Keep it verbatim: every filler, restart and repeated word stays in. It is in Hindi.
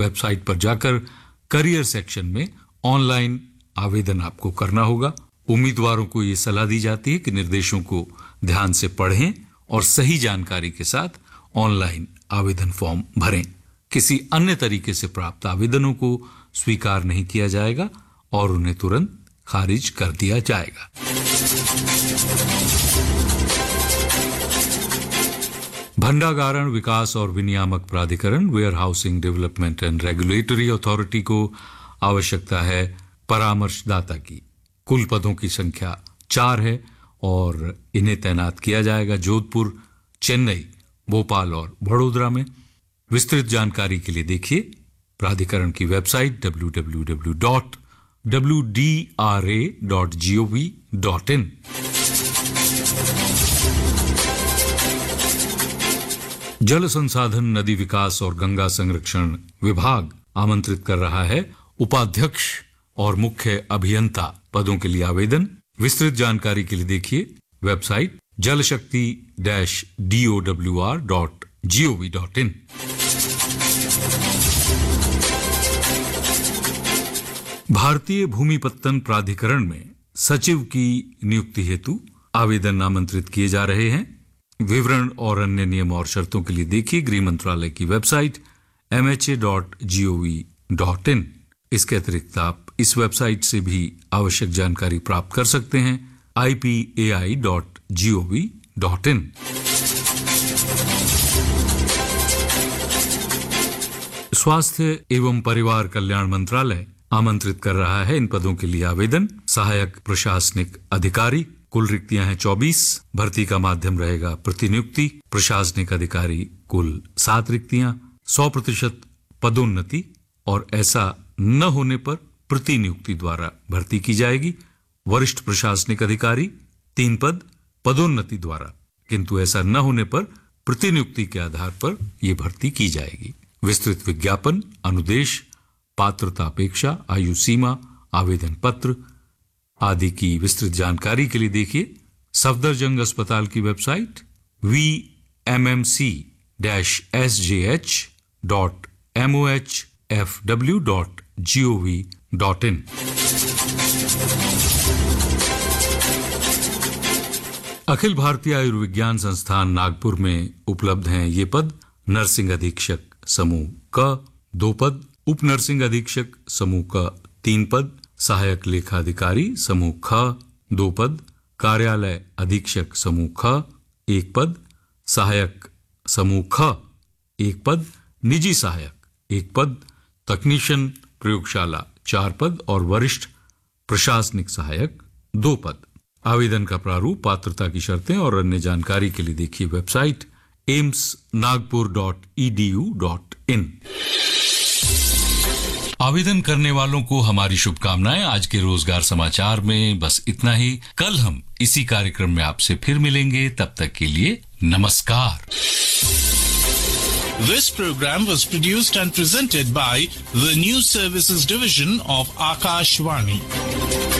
वेबसाइट पर जाकर करियर सेक्शन में ऑनलाइन आवेदन आपको करना होगा। उम्मीदवारों को ये सलाह दी जाती है कि निर्देशों को ध्यान से पढ़ें और सही जानकारी के साथ ऑनलाइन आवेदन फॉर्म भरें। किसी अन्य तरीके से प्राप्त आवेदनों को स्वीकार नहीं किया जाएगा और उन्हें तुरंत खारिज कर दिया जाएगा। भंडागारण विकास और विनियामक प्राधिकरण where housing development and regulatory authority को आवश्यकता है परामर्शदाता की। कुल पदों की संख्या चार है और इन्हें तैनात किया जाएगा जोधपुर, चेन्नई, भोपाल और वडोदरा में। विस्तृत जानकारी के लिए देखिए प्राधिकरण की website W W W dot W D R A dot G O V dot in. जल संसाधन, नदी विकास और गंगा संरक्षण विभाग आमंत्रित कर रहा है उपाध्यक्ष और मुख्य अभियंता पदों के लिए आवेदन। विस्तृत जानकारी के लिए देखिए website Jal Shakti dash D O W R dot G O V dot in. भारतीय भूमि पत्तन प्राधिकरण में सचिव की नियुक्ति हेतु आवेदन आमंत्रित किए जा रहे हैं। विवरण और अन्य नियम और शर्तों के लिए देखिए गृह मंत्रालय की website M H A dot G O V dot in. इसके अतिरिक्त आप इस वेबसाइट से भी आवश्यक जानकारी प्राप्त कर सकते हैं I P A I dot G O V dot in. स्वास्थ्य एवं परिवार कल्याण मंत्रालय आमंत्रित कर रहा है इन पदों के लिए आवेदन। सहायक प्रशासनिक अधिकारी, कुल रिक्तियां हैं चौबीस, भर्ती का माध्यम रहेगा प्रतिनियुक्ति। प्रशासनिक अधिकारी कुल सात रिक्तियां, सौ प्रतिशत पदोन्नति और ऐसा न होने पर प्रतिनियुक्ति द्वारा भर्ती की जाएगी। वरिष्ठ प्रशासनिक अधिकारी तीन पद पदोन्नति द्वारा, किंतु ऐसा न होने पर प्रतिनियुक्ति के आधार पर यह भर्ती की जाएगी। विस्तृत विज्ञापन, अनुदेश, पात्रता अपेक्षा, आयु सीमा, आवेदन पत्र आदि की विस्तृत जानकारी के लिए देखिए सफदरजंग अस्पताल की website V M M C dash S J H dot M O H F W dot G O V dot in. Akhil Bharatiya Ayurvigyan संस्थान नागपुर में उपलब्ध हैं ये पद। नर्सिंग अधीक्षक समूह क दो पद, उप नर्सिंग अधीक्षक समूह क तीन पद, सहायक लेखाधिकारी समूह ख दो पद, कार्यालय अधीक्षक समूह ख एक पद, सहायक समूह ख एक पद, निजी सहायक एक पद, तकनीशियन प्रयोगशाला चार पद और वरिष्ठ प्रशासनिक सहायक दो पद। आवेदन का प्रारूप, पात्रता की शर्तें और अन्य जानकारी के लिए देखिए website AIIMS Nagpur dot E D U dot in. आवेदन करने वालों को हमारी शुभकामनाएं। आज के रोजगार समाचार में बस इतना ही। कल हम इसी कार्यक्रम में आपसे फिर मिलेंगे, तब तक के लिए नमस्कार। This program was produced and presented by the News Services Division of Akashvani.